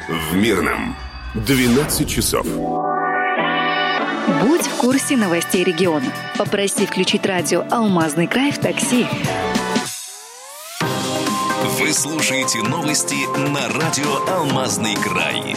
В Мирном 12 часов. Будь в курсе новостей региона. Попроси включить радио «Алмазный край» в такси. Вы слушаете новости на радио «Алмазный край».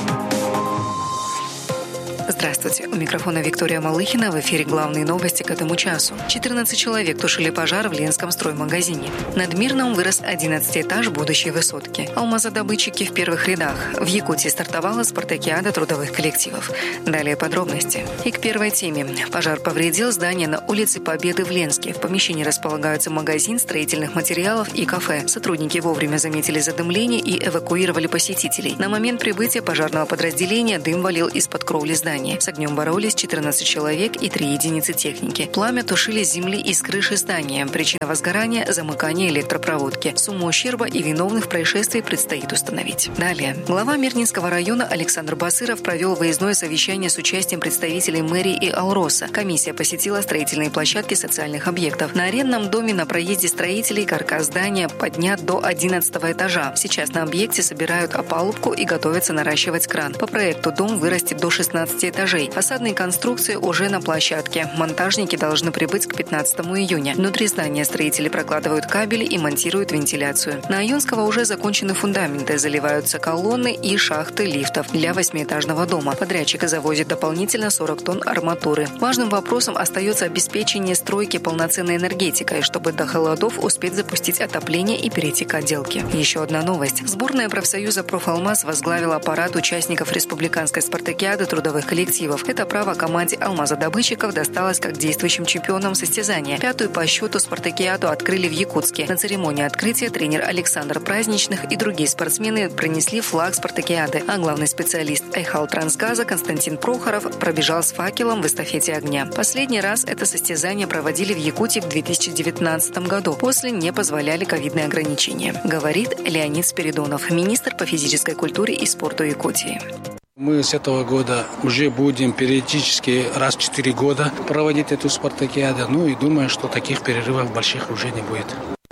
Здравствуйте. У микрофона Виктория Малыхина. В эфире главные новости к этому часу. 14 человек тушили пожар в Ленском строймагазине. Над Мирным вырос 11 этаж будущей высотки. Алмазодобытчики в первых рядах. В Якутии стартовала спартакиада трудовых коллективов. Далее подробности. И к первой теме. Пожар повредил здание на улице Победы в Ленске. В помещении располагаются магазин строительных материалов и кафе. Сотрудники вовремя заметили задымление и эвакуировали посетителей. На момент прибытия пожарного подразделения дым валил из-под кровли здания. С огнем боролись 14 человек и 3 единицы техники. Пламя тушили с земли и с крыши здания. Причина возгорания – замыкание электропроводки. Сумму ущерба и виновных происшествий предстоит установить. Далее. Глава Мирнинского района Александр Басыров провел выездное совещание с участием представителей мэрии и Алроса. Комиссия посетила строительные площадки социальных объектов. На арендном доме на проезде строителей каркас здания поднят до 11 этажа. Сейчас на объекте собирают опалубку и готовятся наращивать кран. По проекту дом вырастет до 16 этажей. Фасадные конструкции уже на площадке. Монтажники должны прибыть к 15 июня. Внутри здания строители прокладывают кабели и монтируют вентиляцию. На Айонского уже закончены фундаменты, заливаются колонны и шахты лифтов для 8-этажного дома. Подрядчик завозит дополнительно 40 тонн арматуры. Важным вопросом остается обеспечение стройки полноценной энергетикой, чтобы до холодов успеть запустить отопление и перейти к отделке. Еще одна новость. Сборная профсоюза «Профалмаз» возглавила парад участников республиканской спартакиады трудовых коллективов. Это право команде алмазодобытчиков досталось как действующим чемпионам состязания. 5-ю по счету спартакиаду открыли в Якутске. На церемонии открытия тренер Александр Праздничных и другие спортсмены пронесли флаг спартакиады, а главный специалист Айхал Трансгаза Константин Прохоров пробежал с факелом в эстафете огня. Последний раз это состязание проводили в Якутии в 2019 году. После не позволяли ковидные ограничения, говорит Леонид Спиридонов, министр по физической культуре и спорту Якутии. Мы с этого года уже будем периодически раз в 4 года проводить эту спартакиаду. И думаю, что таких перерывов больших уже не будет.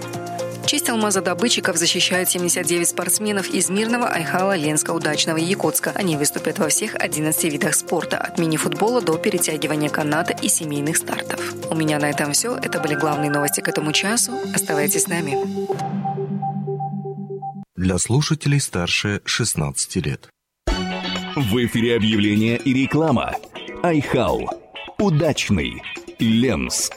Честь алмазодобытчиков защищают 79 спортсменов из Мирного, Айхала, Ленска, Удачного и Якутска. Они выступят во всех 11 видах спорта, от мини-футбола до перетягивания каната и семейных стартов. У меня на этом все. Это были главные новости к этому часу. Оставайтесь с нами. Для слушателей старше 16 лет. В эфире объявления и реклама. Айхал. Удачный. Ленск.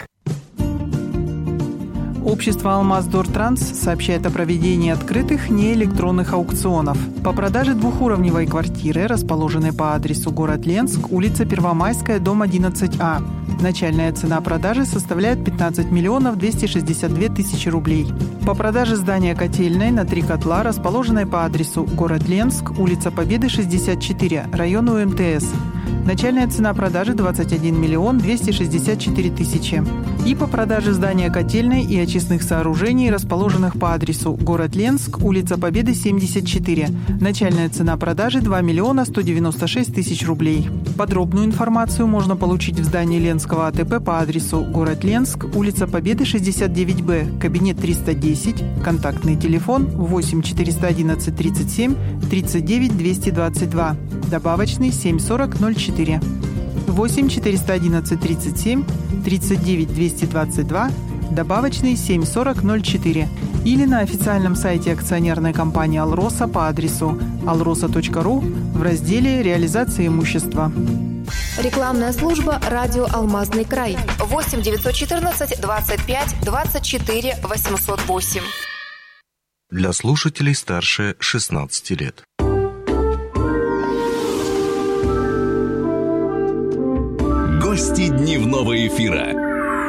Общество «Алмаздортранс» сообщает о проведении открытых неэлектронных аукционов. По продаже двухуровневой квартиры, расположенной по адресу город Ленск, улица Первомайская, дом 11А. Начальная цена продажи составляет 15 миллионов 262 тысячи рублей. По продаже здания котельной на 3 котла, расположенной по адресу город Ленск, улица Победы, 64, район УМТС. Начальная цена продажи 21 миллион 264 тысячи. И по продаже здания котельной и очистных сооружений, расположенных по адресу город Ленск, улица Победы, 74. Начальная цена продажи 2 миллиона 196 тысяч рублей. Подробную информацию можно получить в здании Ленского АТП по адресу город Ленск, улица Победы, 69Б, кабинет 310, контактный телефон 8 411 37 39 222, добавочный 740 04. 8 411 37 39 222, добавочный 740 04. Или на официальном сайте акционерной компании «Алроса» по адресу alrosa.ru в разделе «Реализация имущества». Рекламная служба «Радио Алмазный край». 8 914 25 24 808. Для слушателей старше 16 лет. Гости дневного эфира.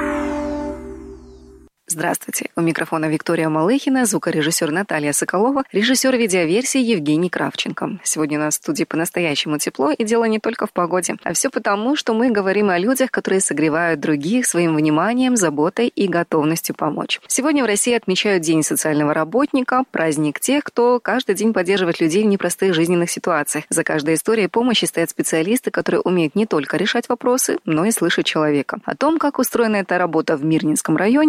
Здравствуйте. У микрофона Виктория Малыхина, звукорежиссер Наталья Соколова, режиссер видеоверсии Евгений Кравченко. Сегодня у нас в студии по-настоящему тепло, и дело не только в погоде. А все потому, что мы говорим о людях, которые согревают других своим вниманием, заботой и готовностью помочь. Сегодня в России отмечают День социального работника, праздник тех, кто каждый день поддерживает людей в непростых жизненных ситуациях. За каждой историей помощи стоят специалисты, которые умеют не только решать вопросы, но и слышать человека. О том, как устроена эта работа в Мирнинском районе и какие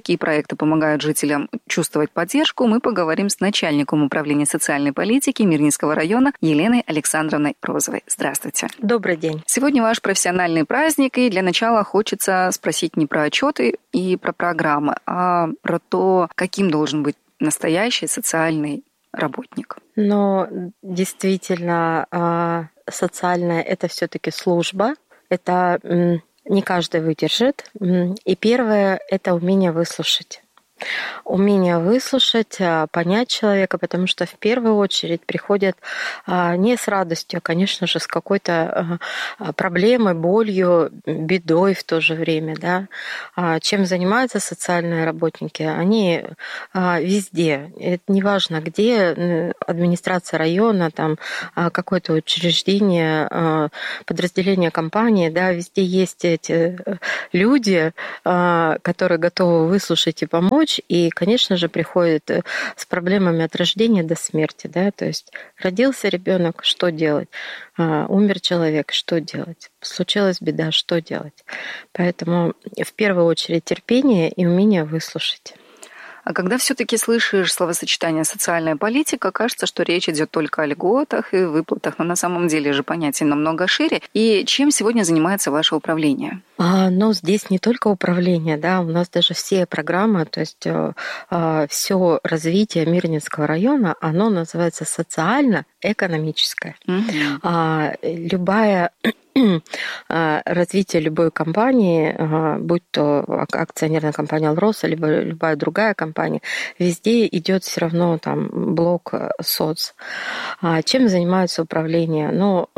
какие проекты помогают жителям чувствовать поддержку, мы поговорим с начальником управления социальной политики Мирнинского района Еленой Александровной Розовой. Здравствуйте. Добрый день. Сегодня ваш профессиональный праздник, и для начала хочется спросить не про отчеты и про программы, а про то, каким должен быть настоящий социальный работник. Но действительно, социальная — это все-таки служба. Это не каждый выдержит. И первое — это умение выслушать. Умение выслушать, понять человека, потому что в первую очередь приходят не с радостью, а, конечно же, с какой-то проблемой, болью, бедой в то же время. Да? Чем занимаются социальные работники? Они везде. Это неважно, где администрация района, там, какое-то учреждение, подразделение компании, да, везде есть эти люди, которые готовы выслушать и помочь. И, конечно же, приходит с проблемами от рождения до смерти. Да? То есть родился ребенок, что делать? Умер человек, что делать? Случилась беда, что делать? Поэтому в первую очередь терпение и умение выслушать. А когда все-таки слышишь словосочетание «социальная политика», кажется, что речь идет только о льготах и выплатах, но на самом деле же понятие намного шире. И чем сегодня занимается ваше управление? Но здесь не только управление, да, у нас даже все программы, то есть все развитие Мирнинского района, оно называется социально-экономическое. Любая развитие любой компании, будь то акционерная компания «Алроса», либо любая другая компания, везде идет все равно там блок соц. Чем занимается управление?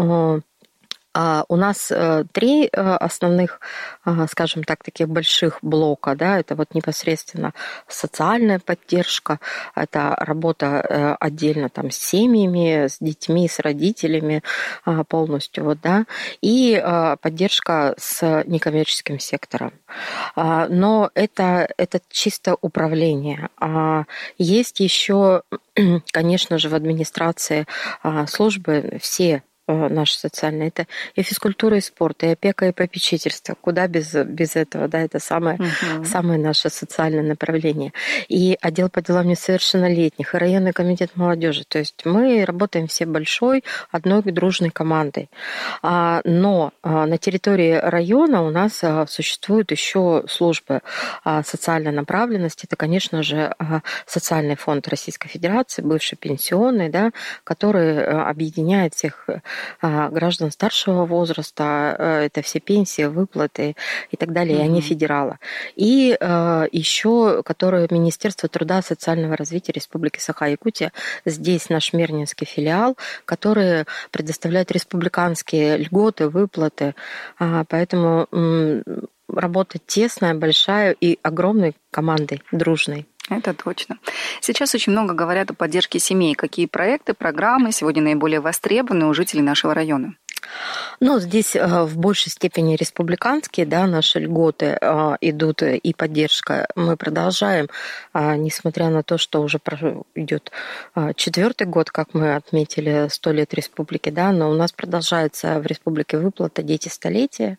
У нас 3 основных, скажем так, таких больших блока. Да, это вот непосредственно социальная поддержка, это работа отдельно там с семьями, с детьми, с родителями полностью. Вот, да, и поддержка с некоммерческим сектором. Но это чисто управление. Есть еще, конечно же, в администрации службы все наши социальные. Это и физкультура, и спорт, и опека, и попечительство. Куда без этого, да, это самое наше социальное направление. И отдел по делам несовершеннолетних, и районный комитет молодежи. То есть мы работаем все большой, одной дружной командой. Но на территории района у нас существуют еще службы социальной направленности. Это, конечно же, социальный фонд Российской Федерации, бывший пенсионный, да, который объединяет всех граждан старшего возраста, это все пенсии, выплаты и так далее, и они федералы. И еще, которые Министерство труда и социального развития Республики Саха-Якутия, здесь наш Мирнинский филиал, которые предоставляют республиканские льготы, выплаты. Поэтому работа тесная, большая и огромной командой, дружной. Это точно. Сейчас очень много говорят о поддержке семей. Какие проекты, программы сегодня наиболее востребованы у жителей нашего района? Здесь в большей степени республиканские, да, наши льготы идут и поддержка. Мы продолжаем, несмотря на то, что уже идет 4-й год, как мы отметили 100 лет республики, да, но у нас продолжается в республике выплата «Дети столетия»,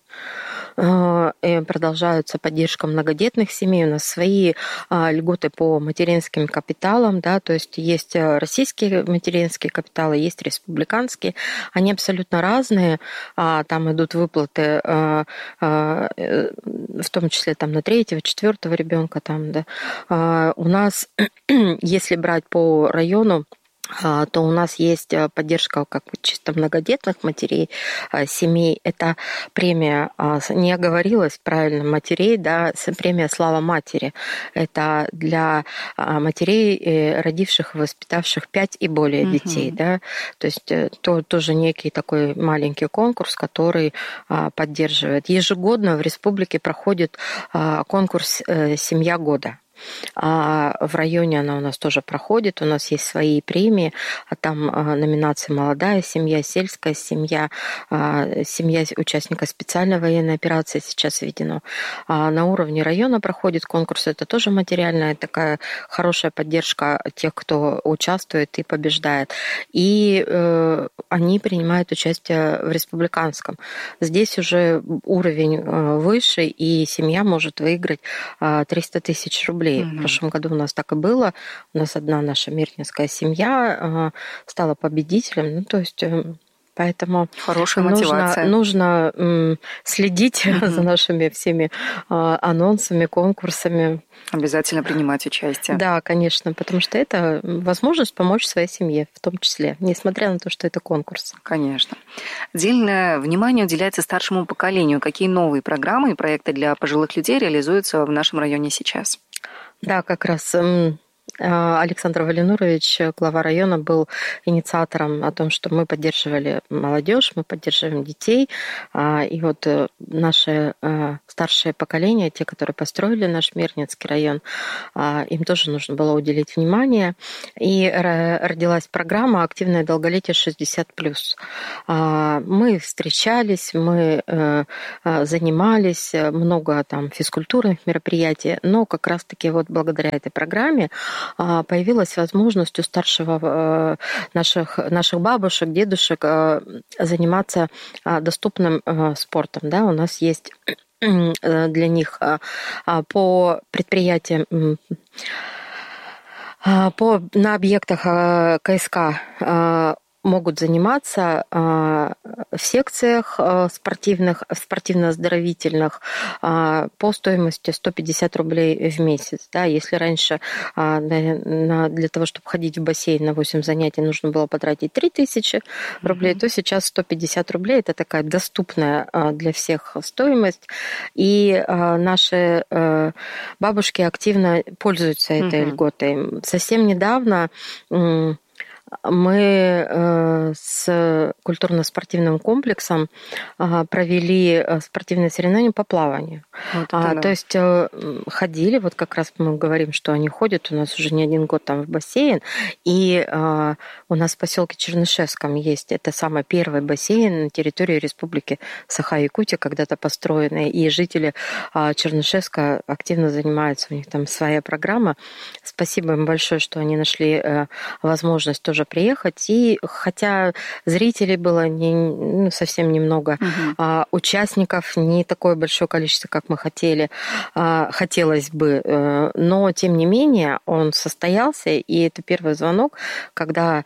и продолжается поддержка многодетных семей. У нас свои льготы по материнским капиталам, да, то есть есть российские материнские капиталы, есть республиканские. Они абсолютно разные. Там идут выплаты, в том числе там, на 3-го, 4-го ребенка. Там, да. У нас, если брать по району, то у нас есть поддержка как чисто многодетных матерей, семей. Это премия, не оговорилась правильно, матерей, да, премия «Слава матери». Это для матерей, родивших и воспитавших 5 и более детей. Да. То есть тоже некий такой маленький конкурс, который поддерживает. Ежегодно в республике проходит конкурс «Семья года». В районе она у нас тоже проходит, у нас есть свои премии, там номинации «Молодая семья», «Сельская семья», «Семья участника специальной военной операции» сейчас введено. На уровне района проходит конкурс, это тоже материальная такая хорошая поддержка тех, кто участвует и побеждает. И они принимают участие в республиканском. Здесь уже уровень выше, и семья может выиграть 300 тысяч рублей. рублей. В прошлом году у нас так и было. У нас одна наша мирнинская семья стала победителем. Ну, то есть... Поэтому хорошая мотивация. Нужно следить за нашими всеми анонсами, конкурсами. Обязательно принимать участие. Да, конечно, потому что это возможность помочь своей семье, в том числе, несмотря на то, что это конкурс. Конечно. Отдельное внимание уделяется старшему поколению. Какие новые программы и проекты для пожилых людей реализуются в нашем районе сейчас? Да, как раз... Александр Валинурович, глава района, был инициатором о том, что мы поддерживали молодежь, мы поддерживаем детей. И вот наше старшее поколение, те, которые построили наш Мирнинский район, им тоже нужно было уделить внимание. И родилась программа «Активное долголетие 60+». Мы встречались, мы занимались, много там физкультурных мероприятий, но как раз-таки вот благодаря этой программе появилась возможность у старшего наших бабушек, дедушек заниматься доступным спортом. Да? У нас есть для них по предприятиям, на объектах КСК могут заниматься в секциях спортивно-оздоровительных по стоимости 150 рублей в месяц. Да, если раньше для того, чтобы ходить в бассейн на 8 занятий, нужно было потратить 3000 рублей, то сейчас 150 рублей – это такая доступная для всех стоимость. И наши бабушки активно пользуются этой льготой. Совсем недавно мы с культурно-спортивным комплексом провели спортивные соревнования по плаванию. То есть ходили, вот как раз мы говорим, что они ходят, у нас уже не один год там в бассейн, и у нас в поселке Чернышевском есть, это самый первый бассейн на территории Республики Саха-Якутия, когда-то построенный, и жители Чернышевска активно занимаются, у них там своя программа. Спасибо им большое, что они нашли возможность тоже приехать. И хотя зрителей было совсем немного, участников не такое большое количество, как мы хотели, хотелось бы, но тем не менее он состоялся, и это первый звонок, когда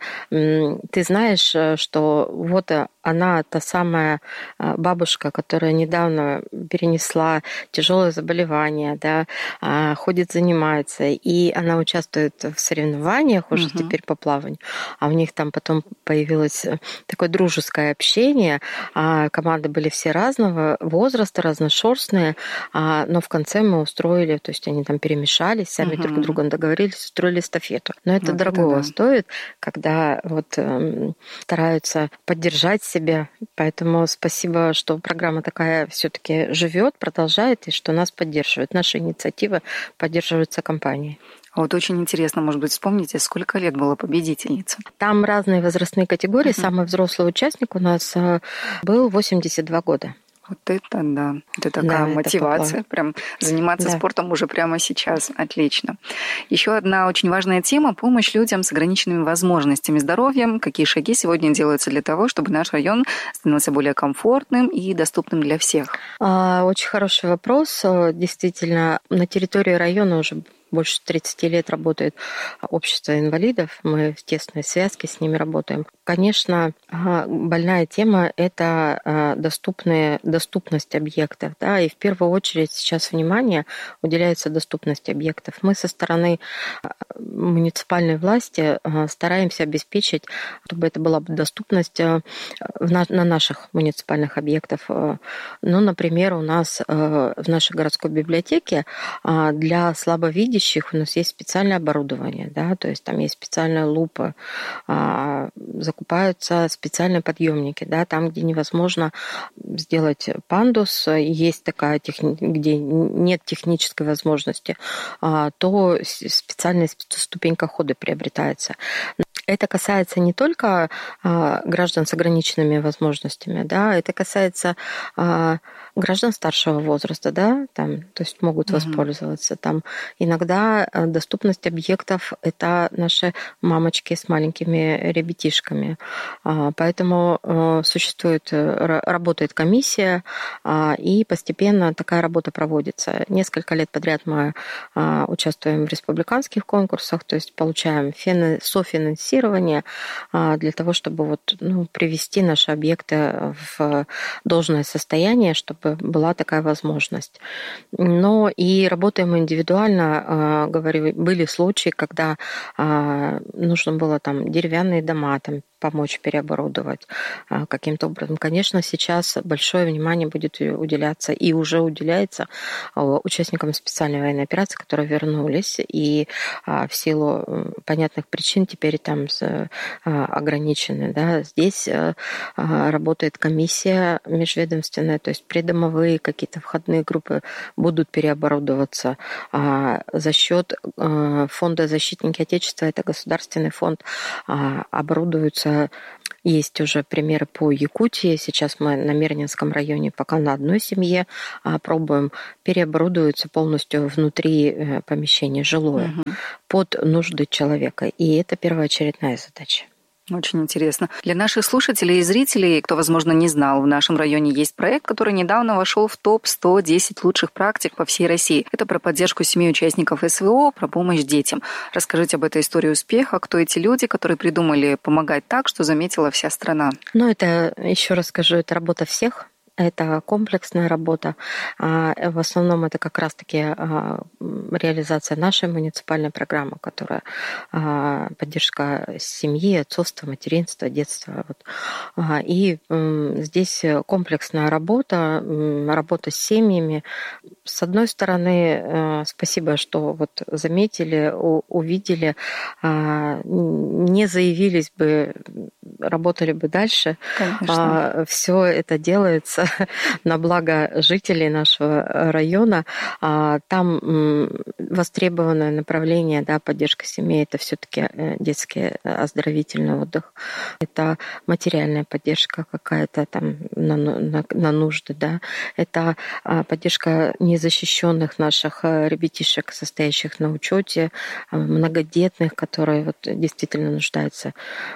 ты знаешь, что вот она та самая бабушка, которая недавно перенесла тяжелое заболевание, да, ходит, занимается, и она участвует в соревнованиях уже теперь по плаванию, а у них там потом появилось такое дружеское общение, команды были все разного возраста, разношерстные, но в конце мы устроили, то есть они там перемешались, сами друг с другом договорились, устроили эстафету. Но это дорого стоит, когда вот стараются поддержать себя. Поэтому спасибо, что программа такая все-таки живет, продолжает, и что нас поддерживает. Наши инициативы поддерживаются компанией. Вот очень интересно, может быть, вспомните, сколько лет была победительница? Там разные возрастные категории. Самый взрослый участник у нас был 82 года. Вот это да, это такая мотивация, прям заниматься спортом уже прямо сейчас. Отлично. Еще одна очень важная тема – помощь людям с ограниченными возможностями здоровья. Какие шаги сегодня делаются для того, чтобы наш район становился более комфортным и доступным для всех? Очень хороший вопрос. Действительно, на территории района уже больше 30 лет работает общество инвалидов, мы в тесной связке с ними работаем. Конечно, больная тема – это доступность объектов. Да, и в первую очередь сейчас внимание уделяется доступности объектов. Мы со стороны муниципальной власти стараемся обеспечить, чтобы это была доступность на наших муниципальных объектах. Ну, например, у нас в нашей городской библиотеке для слабовидящих у нас есть специальное оборудование, да, то есть там есть специальная лупа, закупаются специальные подъемники, да, там, где невозможно сделать пандус, есть такая где нет технической возможности, то специальные ступенькоходы приобретаются. Это касается не только граждан с ограниченными возможностями, да, это касается граждан старшего возраста, да, там, то есть могут воспользоваться. Там иногда доступность объектов – это наши мамочки с маленькими ребятишками. Поэтому работает комиссия, и постепенно такая работа проводится. Несколько лет подряд мы участвуем в республиканских конкурсах, то есть получаем софинансирование для того, чтобы привести наши объекты в должное состояние, чтобы была такая возможность. Но и работаем индивидуально. Говорю, были случаи, когда нужно было там деревянные дома там помочь переоборудовать каким-то образом. Конечно, сейчас большое внимание будет уделяться и уже уделяется участникам специальной военной операции, которые вернулись и в силу понятных причин теперь там ограничены. Да. Здесь работает комиссия межведомственная, то есть придомовые какие-то входные группы будут переоборудоваться за счет фонда «Защитники Отечества», это государственный фонд, оборудуются. Есть уже примеры по Якутии. Сейчас мы на Мирнинском районе пока на одной семье пробуем. Переоборудуется полностью внутри помещения жилое под нужды человека. И это первоочередная задача. Очень интересно. Для наших слушателей и зрителей, кто, возможно, не знал, в нашем районе есть проект, который недавно вошел в топ-110 лучших практик по всей России. Это про поддержку семей участников СВО, про помощь детям. Расскажите об этой истории успеха, кто эти люди, которые придумали помогать так, что заметила вся страна. Это, еще раз скажу, это работа всех. Это комплексная работа. В основном это как раз-таки реализация нашей муниципальной программы, которая поддержка семьи, отцовства, материнства, детства. И здесь комплексная работа, работа с семьями. С одной стороны, спасибо, что заметили, увидели, не заявились бы, работали бы дальше. Конечно. Все это делается на благо жителей нашего района. Там востребованное направление, да, поддержка семей, это все-таки детский оздоровительный отдых. Это материальная поддержка какая-то там на нужды, да. Это поддержка незащищенных наших ребятишек, состоящих на учете, многодетных, которые действительно нуждаются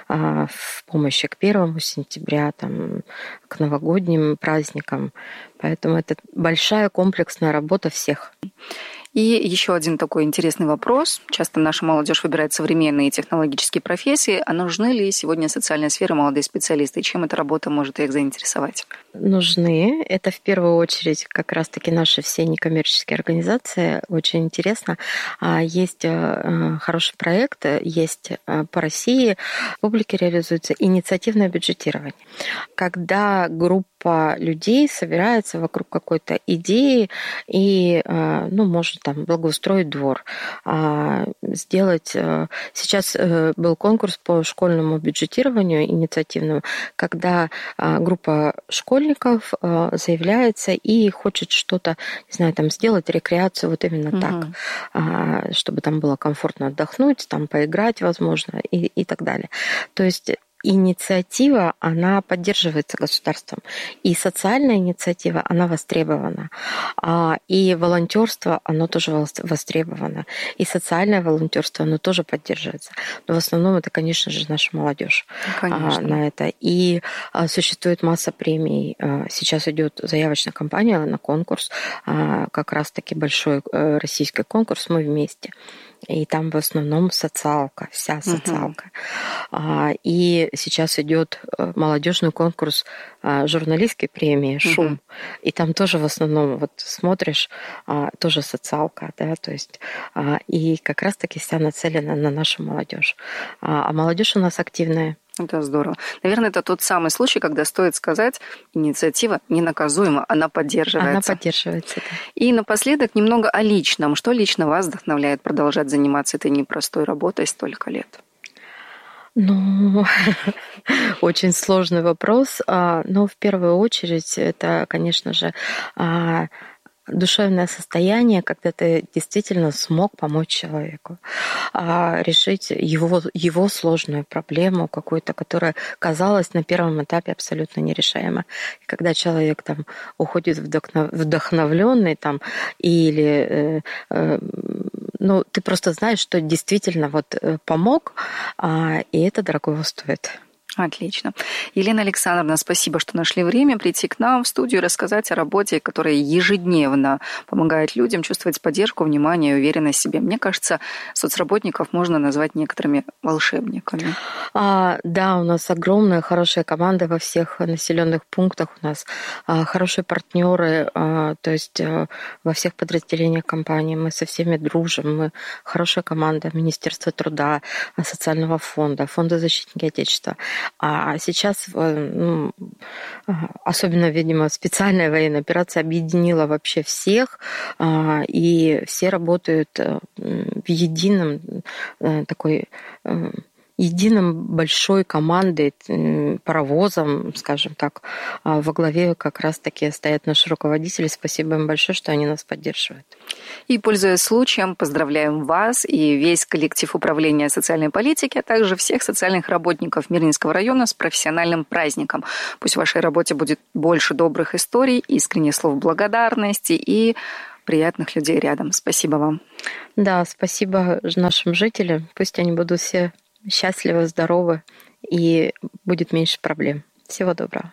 в помощи к 1 сентября, там, к новогодним праздникам. Поэтому это большая комплексная работа всех. И еще один такой интересный вопрос. Часто наша молодежь выбирает современные технологические профессии. А нужны ли сегодня в социальной сфере молодые специалисты? И чем эта работа может их заинтересовать? Нужны. Это в первую очередь как раз-таки наши все некоммерческие организации. Очень интересно. Есть хороший проект, есть по России. В публике реализуется инициативное бюджетирование. Когда группа людей собирается вокруг какой-то идеи и, может там благоустроить двор, сделать... Сейчас был конкурс по школьному бюджетированию инициативному, когда группа школьников заявляется и хочет что-то, не знаю, там сделать рекреацию именно так, чтобы там было комфортно отдохнуть, там поиграть, возможно, и так далее. То есть инициатива, она поддерживается государством. И социальная инициатива, она востребована. И волонтерство, оно тоже востребовано. И социальное волонтерство, оно тоже поддерживается. Но в основном это, конечно же, наша молодежь на это. И существует масса премий. Сейчас идет заявочная кампания на конкурс. Как раз-таки большой российский конкурс «Мы вместе». И там в основном социалка, вся социалка. И сейчас идет молодежный конкурс журналистской премии «Шум». И там тоже в основном, смотришь, тоже социалка, да, то есть, и как раз-таки вся нацелена на нашу молодежь. А молодежь у нас активная. Это здорово. Наверное, это тот самый случай, когда стоит сказать, инициатива ненаказуема, она поддерживается. Она поддерживается, да. И напоследок немного о личном. Что лично вас вдохновляет продолжать заниматься этой непростой работой столько лет? Очень сложный вопрос. Но в первую очередь это, конечно же, душевное состояние, когда ты действительно смог помочь человеку, решить его сложную проблему какую-то, которая казалась на первом этапе абсолютно нерешаема. И когда человек там уходит вдохновленный там, или ты просто знаешь, что действительно помог, и это дорого стоит. Отлично. Елена Александровна, спасибо, что нашли время прийти к нам в студию и рассказать о работе, которая ежедневно помогает людям чувствовать поддержку, внимание и уверенность в себе. Мне кажется, соцработников можно назвать некоторыми волшебниками. Да, у нас огромная, хорошая команда во всех населенных пунктах. У нас хорошие партнеры, то есть во всех подразделениях компании. Мы со всеми дружим. Мы хорошая команда Министерства труда, Социального фонда, Фонда защитники Отечества. А сейчас, особенно, видимо, специальная военная операция объединила вообще всех, и все работают в едином большой командой, паровозом, скажем так. Во главе как раз-таки стоят наши руководители. Спасибо им большое, что они нас поддерживают. И, пользуясь случаем, поздравляем вас и весь коллектив управления социальной политики, а также всех социальных работников Мирнинского района с профессиональным праздником. Пусть в вашей работе будет больше добрых историй, искренних слов благодарности и приятных людей рядом. Спасибо вам. Да, спасибо нашим жителям. Пусть они будут все счастливы, здоровы и будет меньше проблем. Всего доброго.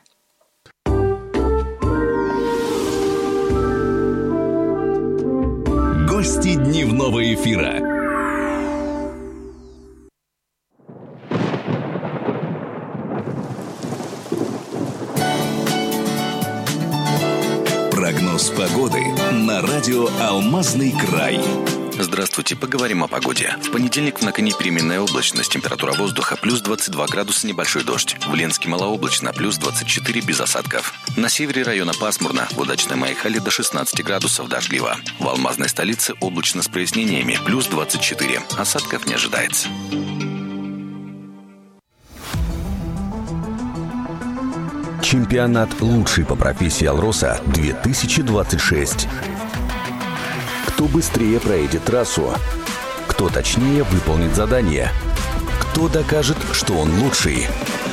Гости дневного эфира. Прогноз погоды на радио «Алмазный край». Здравствуйте, поговорим о погоде. В понедельник в Накане переменная облачность, температура воздуха плюс 22 градуса, небольшой дождь. В Ленске малооблачно, плюс 24 без осадков. На севере района пасмурно, в удачной Майхале до 16 градусов дождливо. В алмазной столице облачно с прояснениями, плюс 24. Осадков не ожидается. Чемпионат лучший по профессии «Алроса» 2026. Кто быстрее проедет трассу? Кто точнее выполнит задание? Кто докажет, что он лучший?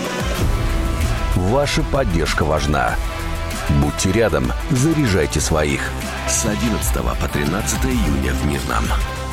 Ваша поддержка важна. Будьте рядом, заряжайте своих. С 11 по 13 июня в Мирном.